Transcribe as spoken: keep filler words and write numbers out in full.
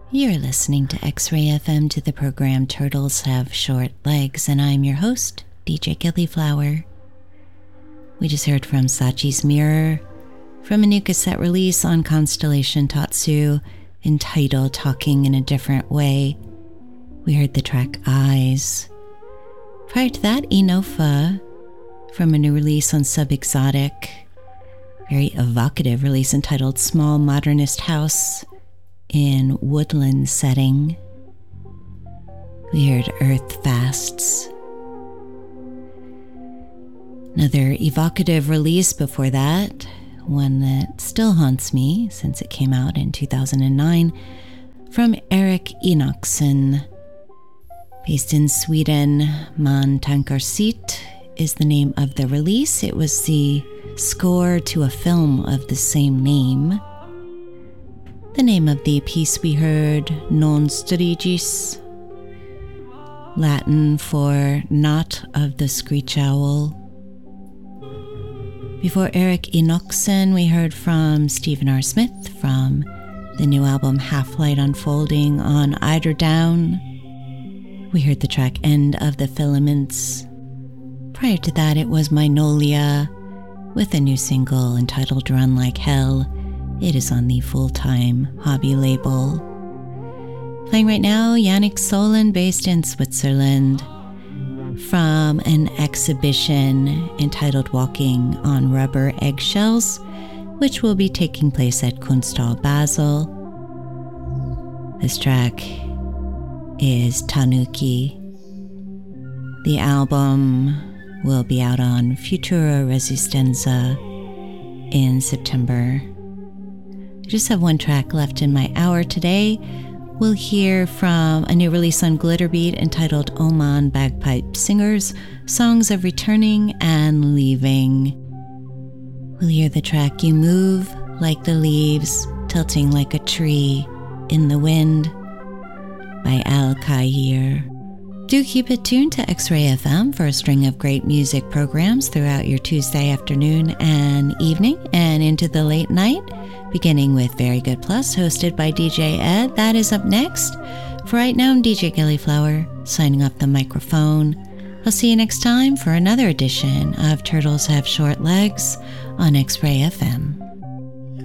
You're listening to X-Ray F M, to the program Turtles Have Short Legs, and I'm your host, D J Gillyflower. We just heard from Sachi's Mirror, from a new cassette release on Constellation Tatsu, entitled Talking in a Different Way. We heard the track Eyes. Prior to that, Enofa, from a new release on Subexotic, very evocative release entitled Small Modernist House in Woodland Setting. We heard Earth Fasts. Another evocative release before that, one that still haunts me since it came out in two thousand nine, from Erik Enoksson. Based in Sweden, Man Tankar Sitt is the name of the release. It was the score to a film of the same name. The name of the piece we heard, Non Strigis, Latin for Not of the Screech Owl. Before Erik Enoksson, we heard from Stephen R. Smith from the new album Half Light Unfolding on Eiderdown. We heard the track End of the Filaments. Prior to that, it was Minolia with a new single entitled Run Like Hell. It is on the Full-Time Hobby label. Playing right now, Yannick Solon, based in Switzerland, from an exhibition entitled Walking on Rubber Eggshells, which will be taking place at Kunsthal Basel. This track is Tanuki. The album will be out on Futura Resistenza in September. I just have one track left in my hour today. We'll hear from a new release on Glitterbeat entitled Oman Bagpipe Singers, Songs of Returning and Leaving. We'll hear the track You Move Like the Leaves, Tilting Like a Tree in the Wind by Al Kahir. Do keep it tuned to X-Ray F M for a string of great music programs throughout your Tuesday afternoon and evening and into the late night, beginning with Very Good Plus, hosted by D J Ed. That is up next. For right now, I'm D J Gillyflower, signing off the microphone. I'll see you next time for another edition of Turtles Have Short Legs on X-Ray F M.